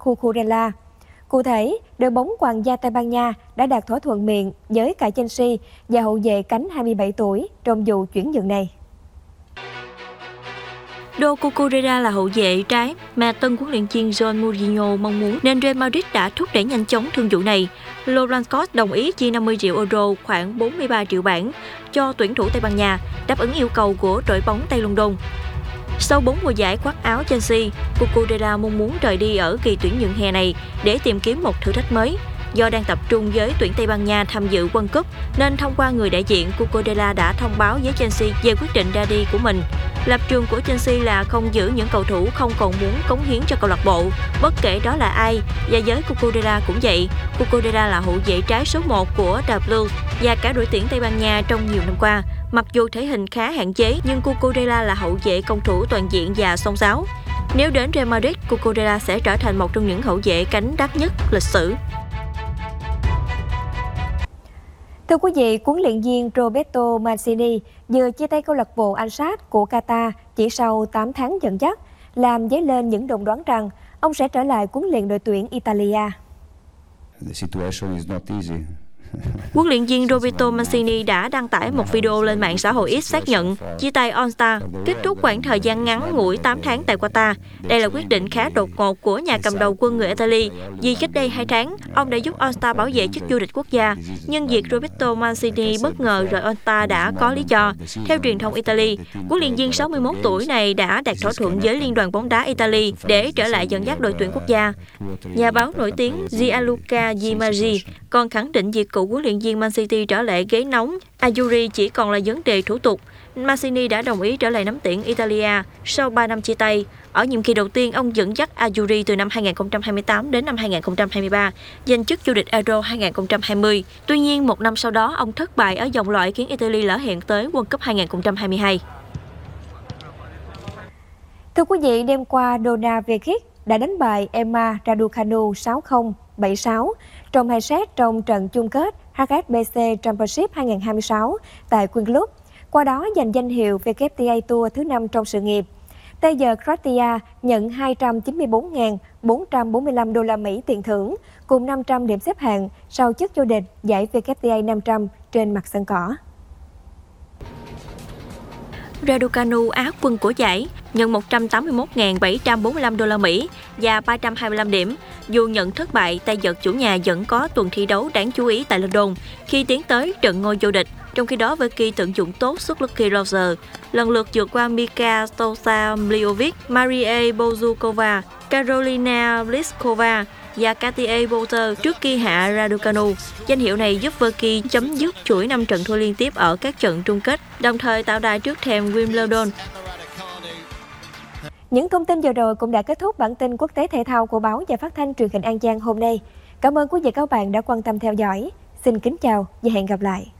Cucurella. Cụ thể, đội bóng Hoàng gia Tây Ban Nha đã đạt thỏa thuận miệng với cả Chelsea và hậu vệ cánh 27 tuổi trong vụ chuyển nhượng này. Cucurella là hậu vệ trái mà tân huấn luyện viên Jose Mourinho mong muốn, nên Real Madrid đã thúc đẩy nhanh chóng thương vụ này. Los Blancos đồng ý chi 50 triệu euro, khoảng 43 triệu bảng cho tuyển thủ Tây Ban Nha, đáp ứng yêu cầu của đội bóng Tây London. Sau 4 mùa giải khoác áo Chelsea, Cucurella mong muốn rời đi ở kỳ tuyển nhượng hè này để tìm kiếm một thử thách mới. Do đang tập trung với tuyển Tây Ban Nha tham dự World Cup, nên thông qua người đại diện, Cucurella đã thông báo với Chelsea về quyết định ra đi của mình. Lập trường của Chelsea là không giữ những cầu thủ không còn muốn cống hiến cho câu lạc bộ, bất kể đó là ai, và với Cucurella cũng vậy. Cucurella là hậu vệ trái số 1 của The Blues và cả đội tuyển Tây Ban Nha trong nhiều năm qua. Mặc dù thể hình khá hạn chế, nhưng Cucurella là hậu vệ công thủ toàn diện và xông xáo. Nếu đến Real Madrid, Cucurella sẽ trở thành một trong những hậu vệ cánh đắt nhất lịch sử. Thưa quý vị, huấn luyện viên Roberto Mancini vừa chia tay câu lạc bộ Al-Sadd của Qatar chỉ sau 8 tháng dẫn dắt, làm dấy lên những đồn đoán rằng ông sẽ trở lại huấn luyện đội tuyển Italia. Huấn luyện viên Roberto Mancini đã đăng tải một video lên mạng xã hội X xác nhận chia tay All-Star, kết thúc khoảng thời gian ngắn ngủi 8 tháng tại Qatar. Đây là quyết định khá đột ngột của nhà cầm đầu quân người Italy, vì cách đây 2 tháng, ông đã giúp All-Star bảo vệ chức vô địch quốc gia. Nhưng việc Roberto Mancini bất ngờ rời All-Star đã có lý do. Theo truyền thông Italy, huấn luyện viên 61 tuổi này đã đạt thỏa thuận với Liên đoàn bóng đá Italy để trở lại dẫn dắt đội tuyển quốc gia. Nhà báo nổi tiếng Gianluca Di Maggi còn khẳng định việc cựu huấn luyện viên Man City trở lại ghế nóng Azzurri chỉ còn là vấn đề thủ tục. Mancini đã đồng ý trở lại nắm tuyển Italia sau 3 năm chia tay. Ở nhiệm kỳ đầu tiên, ông dẫn dắt Azzurri từ năm 2028 đến năm 2023, giành chức vô địch Euro 2020. Tuy nhiên, một năm sau đó, ông thất bại ở vòng loại khiến Italy lỡ hẹn tới World Cup 2022. Thưa quý vị, đêm qua Donna Vekic đã đánh bại Emma Raducanu 6-0, 7-6 trong 2 set trong trận chung kết HSBC Championship 2026 tại Queen Club. Qua đó giành danh hiệu WTA Tour thứ 5 trong sự nghiệp. Tay vợt Croatia nhận 294.445 đô la Mỹ tiền thưởng cùng 500 điểm xếp hạng sau chức vô địch giải WTA 500 trên mặt sân cỏ. Raducanu, Á quân của giải, nhận 181.745 đô la Mỹ và 325 điểm. Dù nhận thất bại, tay vợt chủ nhà vẫn có tuần thi đấu đáng chú ý tại London khi tiến tới trận ngôi vô địch. Trong khi đó, Vekic tận dụng tốt suất Lucky Loser, lần lượt vượt qua Mika Stostamliovic, Maria Bozukova, Karolina Pliskova và Katia Boulter trước khi hạ Raducanu. Danh hiệu này giúp Vekic chấm dứt chuỗi 5 trận thua liên tiếp ở các trận chung kết, đồng thời tạo đà trước thềm Wimbledon. Những thông tin vừa rồi cũng đã kết thúc bản tin quốc tế thể thao của báo và phát thanh truyền hình An Giang hôm nay. Cảm ơn quý vị và các bạn đã quan tâm theo dõi. Xin kính chào và hẹn gặp lại.